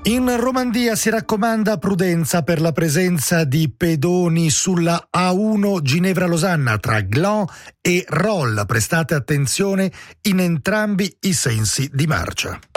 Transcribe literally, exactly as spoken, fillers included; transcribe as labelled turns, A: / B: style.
A: In Romandia si raccomanda prudenza per la presenza di pedoni sulla A uno Ginevra-Losanna tra Gland e Rolle. Prestate attenzione in entrambi i sensi di marcia.